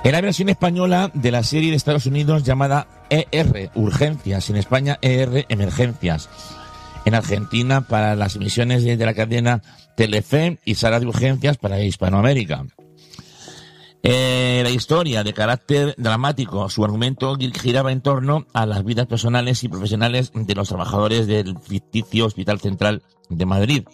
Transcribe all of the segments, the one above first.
En la versión española de la serie de Estados Unidos llamada ER, Urgencias, en España ER, Emergencias. En Argentina para las emisiones de la cadena Telefe y Sala de Urgencias para Hispanoamérica. La historia de carácter dramático, su argumento giraba en torno a las vidas personales y profesionales de los trabajadores del ficticio Hospital Central de Madrid.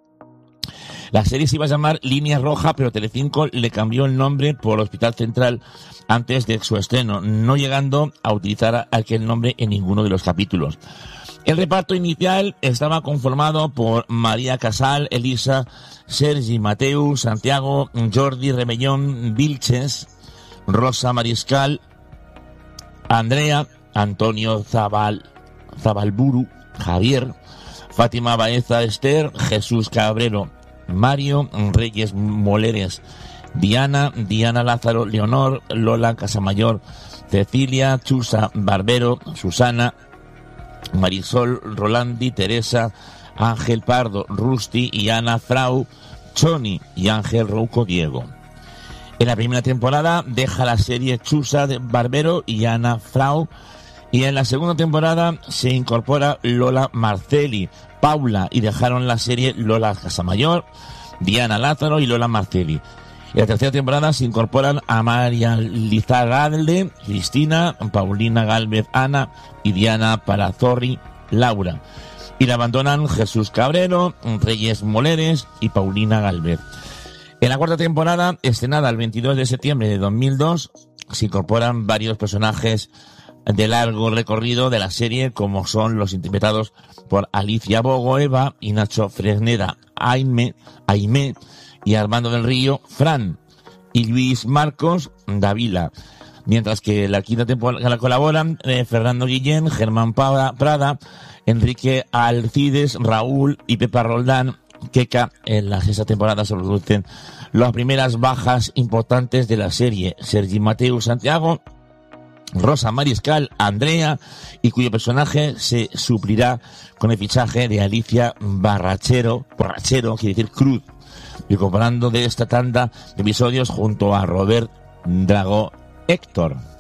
La serie se iba a llamar Línea Roja, pero Telecinco le cambió el nombre por Hospital Central antes de su estreno, no llegando a utilizar aquel nombre en ninguno de los capítulos. El reparto inicial estaba conformado por María Casal, Elisa, Sergi Mateu, Santiago, Jordi Rebellón, Vilches, Rosa Mariscal, Andrea, Antonio Zabalburu, Javier, Fátima Baeza Esther, Jesús Cabrero, Mario Reyes Moleres, Diana Lázaro, Leonor, Lola Casamayor, Cecilia, Chusa Barbero, Susana, Marisol Rolandi, Teresa, Ángel Pardo, Rusty y Ana Frau, Choni y Ángel Rouco Diego. En la primera temporada deja la serie Chusa de Barbero y Ana Frau, y en la segunda temporada se incorpora Lola Marcelli, Paula, y dejaron la serie Lola Casamayor, Diana Lázaro y Lola Marcelli. En la tercera temporada se incorporan a María Lizarralde, Cristina, Paulina Gálvez, Ana y Diana Parazorri, Laura. Y la abandonan Jesús Cabrero, Reyes Moleres y Paulina Gálvez. En la cuarta temporada, estrenada el 22 de septiembre de 2002, se incorporan varios personajes de largo recorrido de la serie, como son los interpretados por Alicia Bogo, Eva, y Nacho Fresneda, Aimé y Armando del Río, Fran, y Luis Marcos Davila. Mientras que la quinta temporada colaboran Fernando Guillén, Germán Prada, Enrique Alcides, Raúl y Pepa Roldán. Queca. En la sexta temporada se producen las primeras bajas importantes de la serie: Sergi Mateu, Santiago, Rosa Mariscal, Andrea, y cuyo personaje se suplirá con el fichaje de Alicia Borrachero, quiere decir Cruz, y comparando de esta tanda de episodios junto a Robert Drago Héctor.